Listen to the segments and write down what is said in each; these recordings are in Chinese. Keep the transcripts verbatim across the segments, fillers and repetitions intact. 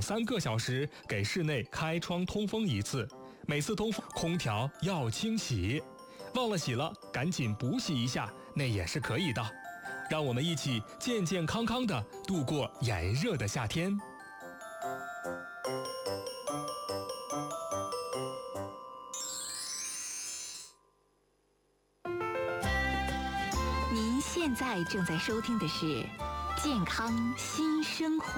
三个小时给室内开窗通风一次，每次通风空调要清洗，忘了洗了赶紧补洗一下，那也是可以的。让我们一起健健康康的度过炎热的夏天。 您现在正在收听的是《健康新生活》。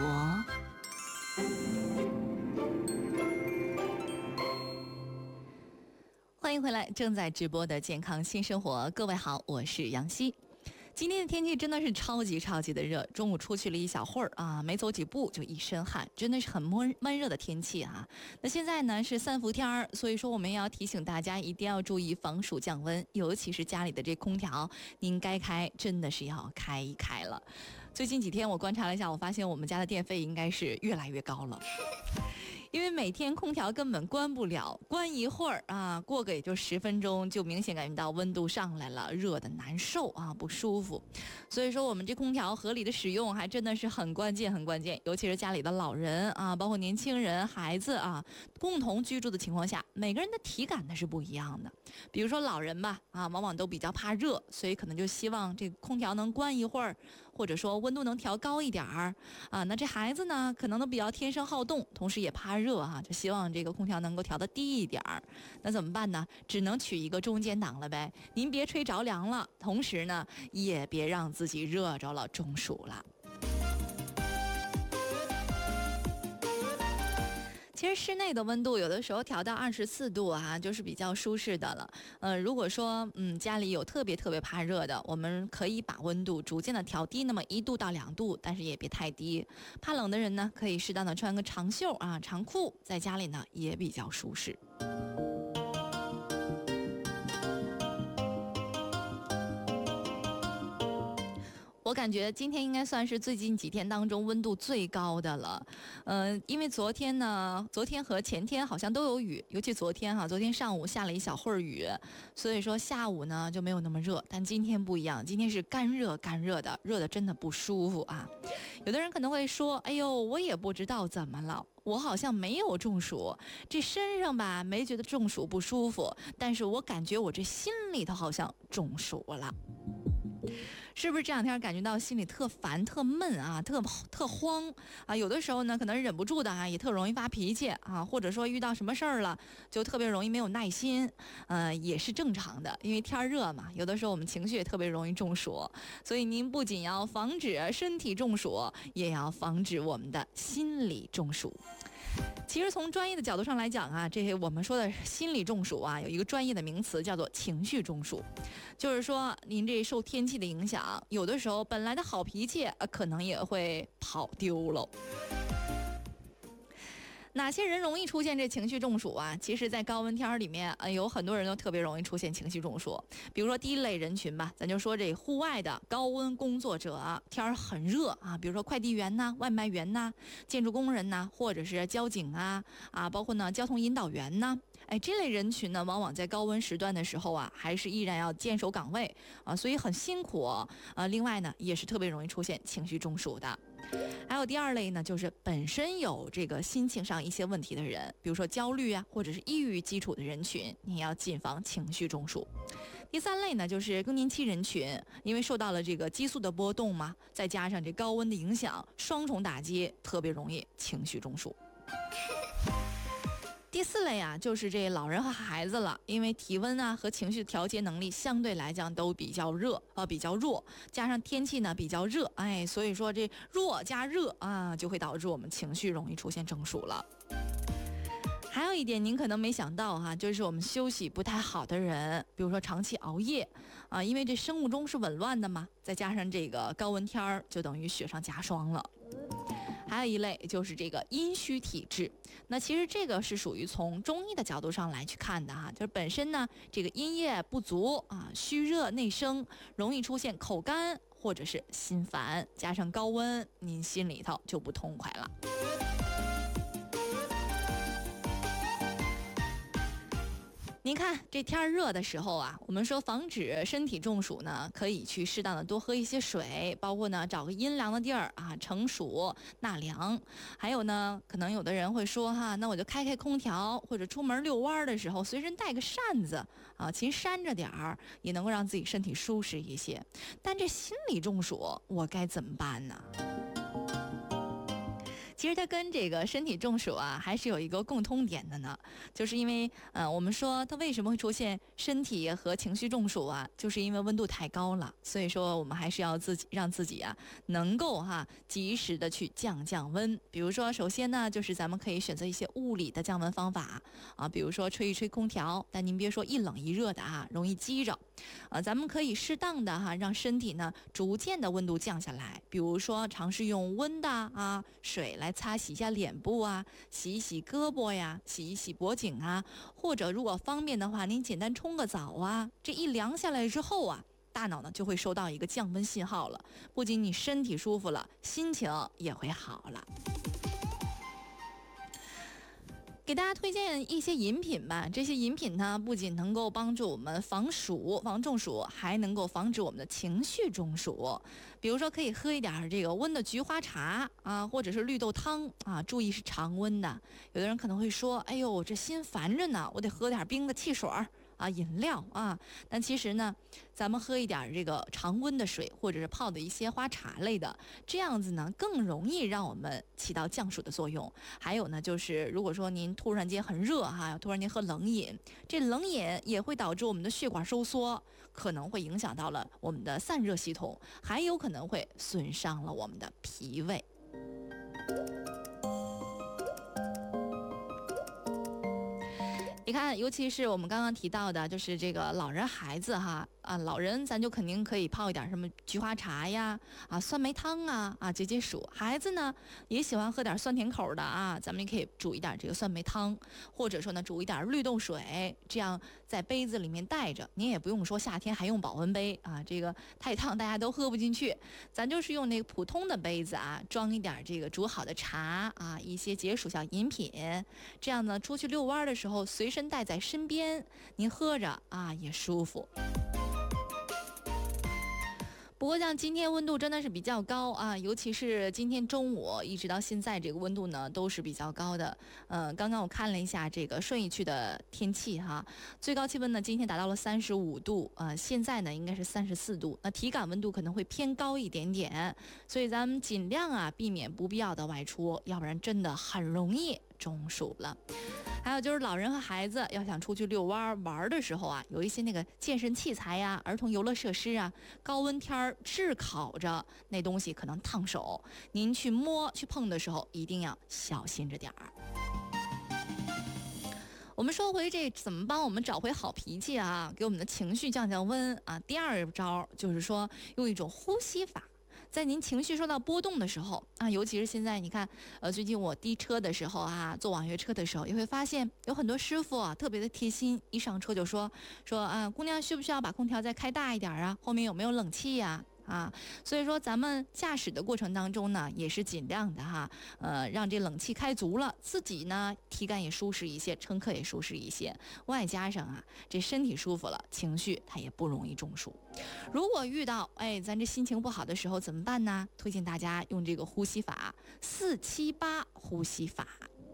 欢迎回来，正在直播的《健康新生活》，各位好，我是杨希。今天的天气真的是超级超级的热，中午出去了一小会儿啊，没走几步就一身汗，真的是很闷闷热的天气啊。那现在呢是三伏天儿，所以说我们也要提醒大家一定要注意防暑降温，尤其是家里的这空调，您该开真的是要开一开了。最近几天我观察了一下，我发现我们家的电费应该是越来越高了。因为每天空调根本关不了，关一会儿啊，过个也就十分钟，就明显感觉到温度上来了，热的难受啊，不舒服。所以说我们这空调合理的使用还真的是很关键很关键，尤其是家里的老人啊，包括年轻人、孩子啊，共同居住的情况下，每个人的体感呢是不一样的。比如说老人吧，啊，往往都比较怕热，所以可能就希望这个空调能关一会儿，或者说温度能调高一点儿啊。那这孩子呢，可能都比较天生好动，同时也怕热啊，就希望这个空调能够调得低一点儿。那怎么办呢？只能取一个中间档了呗。您别吹着凉了，同时呢，也别让自己热着了，中暑了。其实室内的温度有的时候调到二十四度啊，就是比较舒适的了。呃，如果说嗯家里有特别特别怕热的，我们可以把温度逐渐的调低，那么一度到两度，但是也别太低。怕冷的人呢，可以适当的穿个长袖啊、长裤，在家里呢也比较舒适。我感觉今天应该算是最近几天当中温度最高的了，嗯、呃，因为昨天呢，昨天和前天好像都有雨，尤其昨天哈、啊，昨天上午下了一小会儿雨，所以说下午呢就没有那么热，但今天不一样，今天是干热干热的，热的真的不舒服啊。有的人可能会说，哎呦，我也不知道怎么了。我好像没有中暑，这身上吧没觉得中暑不舒服，但是我感觉我这心里头好像中暑了。是不是这两天感觉到心里特烦特闷啊，特特慌啊？有的时候呢可能忍不住的啊，也特容易发脾气啊，或者说遇到什么事儿了就特别容易没有耐心，呃也是正常的，因为天热嘛，有的时候我们情绪也特别容易中暑，所以您不仅要防止身体中暑，也要防止我们的心理中暑。其实从专业的角度上来讲啊，这些我们说的心理中暑啊，有一个专业的名词叫做情绪中暑，就是说您这受天气的影响，有的时候本来的好脾气、呃、可能也会跑丢了。哪些人容易出现这情绪中暑啊？其实在高温天里面、呃、有很多人都特别容易出现情绪中暑。比如说第一类人群吧，咱就说这户外的高温工作者，天很热啊，比如说快递员呐、外卖员呐、建筑工人呐，或者是交警啊啊，包括呢交通引导员呐，哎，这类人群呢，往往在高温时段的时候啊，还是依然要坚守岗位啊，所以很辛苦啊。另外呢，也是特别容易出现情绪中暑的。还有第二类呢，就是本身有这个心情上一些问题的人，比如说焦虑啊，或者是抑郁基础的人群，你要谨防情绪中暑。第三类呢，就是更年期人群，因为受到了这个激素的波动嘛，再加上这高温的影响，双重打击，特别容易情绪中暑。第四类啊，就是这老人和孩子了，因为体温啊和情绪调节能力相对来讲都比较热啊、呃、比较弱，加上天气呢比较热，哎，所以说这弱加热啊，就会导致我们情绪容易出现中暑了。还有一点您可能没想到哈、啊，就是我们休息不太好的人，比如说长期熬夜啊，因为这生物钟是紊乱的嘛，再加上这个高温天儿，就等于雪上加霜了。还有一类就是这个阴虚体质，那其实这个是属于从中医的角度上来去看的哈，就是本身呢这个阴液不足啊，虚热内生，容易出现口干或者是心烦，加上高温，您心里头就不痛快了。 您看这天热的时候啊，我们说防止身体中暑呢，可以去适当的多喝一些水，包括呢找个阴凉的地儿啊，乘暑纳凉。还有呢，可能有的人会说哈，那我就开开空调，或者出门遛弯的时候随身带个扇子啊，勤扇着点儿，也能够让自己身体舒适一些。但这心理中暑，我该怎么办呢？其实它跟这个身体中暑啊，还是有一个共通点的呢，就是因为，呃，我们说它为什么会出现身体和情绪中暑啊，就是因为温度太高了，所以说我们还是要自己让自己啊，能够哈、啊、及时的去降降温。比如说，首先呢，就是咱们可以选择一些物理的降温方法啊，比如说吹一吹空调，但您别说一冷一热的啊，容易激着。啊，咱们可以适当的哈、啊，让身体呢逐渐的温度降下来，比如说尝试用温的啊水来擦洗一下脸部啊，洗一洗胳膊呀，洗一洗脖颈啊，或者如果方便的话，您简单冲个澡啊，这一凉下来之后啊，大脑呢就会收到一个降温信号了，不仅你身体舒服了，心情也会好了。给大家推荐一些饮品吧，这些饮品呢，不仅能够帮助我们防暑、防中暑，还能够防止我们的情绪中暑。比如说，可以喝一点这个温的菊花茶啊，或者是绿豆汤啊，注意是常温的。有的人可能会说：“哎呦，这心烦着呢，我得喝点冰的汽水儿。”啊，饮料啊，但其实呢，咱们喝一点这个常温的水，或者是泡的一些花茶类的，这样子呢，更容易让我们起到降暑的作用。还有呢，就是如果说您突然间很热哈，突然间喝冷饮，这冷饮也会导致我们的血管收缩，可能会影响到了我们的散热系统，还有可能会损伤了我们的脾胃。你看，尤其是我们刚刚提到的，就是这个老人孩子哈啊，老人咱就肯定可以泡一点什么菊花茶呀啊，酸梅汤啊啊解解暑。孩子呢也喜欢喝点酸甜口的啊，咱们也可以煮一点这个酸梅汤，或者说呢煮一点绿豆水，这样在杯子里面带着，您也不用说夏天还用保温杯啊，这个太烫大家都喝不进去，咱就是用那个普通的杯子啊，装一点这个煮好的茶啊，一些解暑小饮品，这样呢出去遛弯的时候随身带在身边，您喝着啊也舒服。不过像今天温度真的是比较高啊，尤其是今天中午一直到现在，这个温度呢都是比较高的。呃，刚刚我看了一下这个顺义区的天气哈，最高气温呢今天达到了三十五度，呃，现在呢应该是三十四度，那体感温度可能会偏高一点点，所以咱们尽量啊避免不必要的外出，要不然真的很容易中暑了。还有就是老人和孩子要想出去遛弯玩的时候啊，有一些那个健身器材呀、儿童游乐设施啊，高温天儿炙烤着那东西可能烫手，您去摸去碰的时候一定要小心着点儿。我们说回这怎么帮我们找回好脾气啊，给我们的情绪降降温啊。第二招就是说用一种呼吸法。在您情绪受到波动的时候啊，尤其是现在你看，呃，最近我滴车的时候啊，坐网约车的时候，也会发现有很多师傅啊特别的贴心，一上车就说说啊，姑娘需不需要把空调再开大一点啊？后面有没有冷气呀？啊，所以说咱们驾驶的过程当中呢，也是尽量的哈，呃，让这冷气开足了，自己呢体感也舒适一些，乘客也舒适一些，外加上啊，这身体舒服了，情绪它也不容易中暑。如果遇到哎咱这心情不好的时候怎么办呢？推荐大家用这个呼吸法，四七八呼吸法。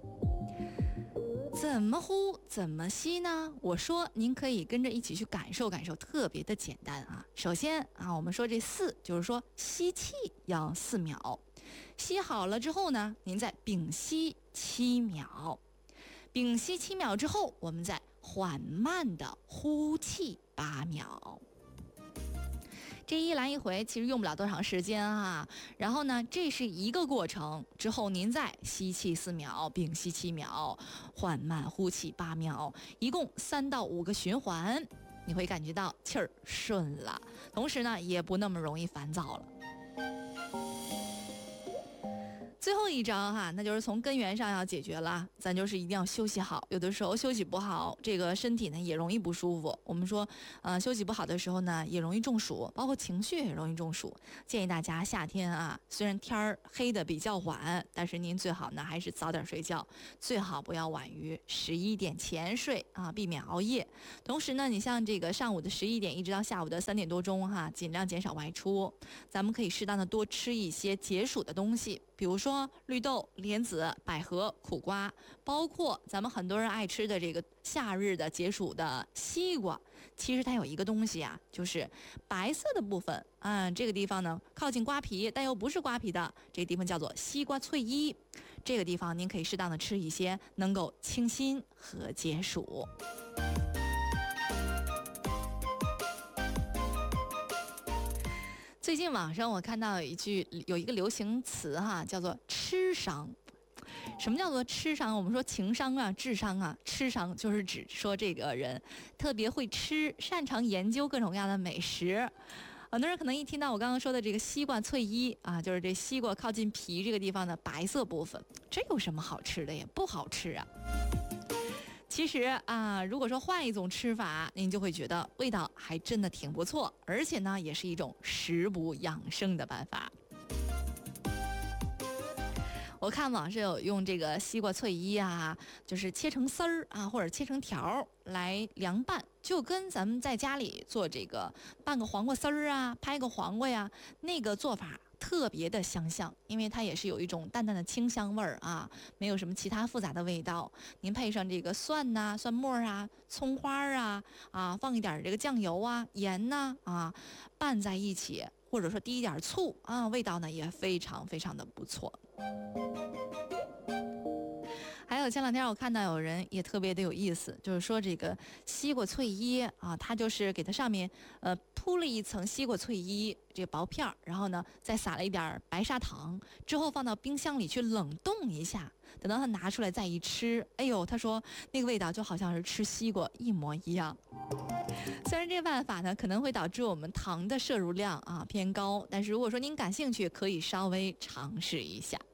怎么呼怎么吸呢？我说您可以跟着一起去感受感受，特别的简单啊。首先啊，我们说这四就是说吸气要四秒，吸好了之后呢，您再屏息七秒，屏息七秒之后，我们再缓慢的呼气八秒。这一来一回其实用不了多长时间啊，然后呢，这是一个过程，之后您再吸气四秒，屏息七秒，缓慢呼气八秒，一共三到五个循环，你会感觉到气儿顺了，同时呢，也不那么容易烦躁了。 最后一招哈，那就是从根源上要解决了，咱就是一定要休息好。有的时候休息不好，这个身体呢也容易不舒服。我们说，呃，休息不好的时候呢，也容易中暑，包括情绪也容易中暑。建议大家夏天啊，虽然天儿黑的比较晚，但是您最好呢还是早点睡觉，最好不要晚于十一点前睡啊，避免熬夜。同时呢，你像这个上午的十一点一直到下午的三点多钟哈，尽量减少外出。咱们可以适当的多吃一些解暑的东西。比如说绿豆、莲子、百合、苦瓜，包括咱们很多人爱吃的这个夏日的解暑的西瓜，其实它有一个东西啊，就是白色的部分，嗯，这个地方呢靠近瓜皮，但又不是瓜皮的，这个地方叫做西瓜脆衣。这个地方您可以适当的吃一些，能够清心和解暑。最近网上我看到有一句有一个流行词哈，叫做吃商。什么叫做吃商？我们说情商啊、智商啊，吃商就是指说这个人特别会吃，擅长研究各种各样的美食。很多人可能一听到我刚刚说的这个西瓜脆衣啊，就是这西瓜靠近皮这个地方的白色部分，这有什么好吃的？也不好吃啊。其实啊，如果说换一种吃法，您就会觉得味道还真的挺不错，而且呢，也是一种食补养生的办法。我看网上有用这个西瓜脆衣啊，就是切成丝儿啊，或者切成条来凉拌，就跟咱们在家里做这个拌个黄瓜丝儿啊，拍个黄瓜呀，那个做法特别的相像，因为它也是有一种淡淡的清香味儿啊，没有什么其他复杂的味道。您配上这个蒜呐、蒜末啊、葱花啊，啊，放一点这个酱油啊、盐呐 啊, 啊，拌在一起，或者说滴一点醋啊，味道呢也非常非常的不错。还有前两天我看到有人也特别的有意思，就是说这个西瓜脆衣啊，它就是给它上面呃铺了一层西瓜脆衣这个薄片儿，然后呢再撒了一点白砂糖，之后放到冰箱里去冷冻一下，等到它拿出来再一吃，哎呦，他说那个味道就好像是吃西瓜一模一样。虽然这个办法呢可能会导致我们糖的摄入量啊偏高，但是如果说您感兴趣，可以稍微尝试一下。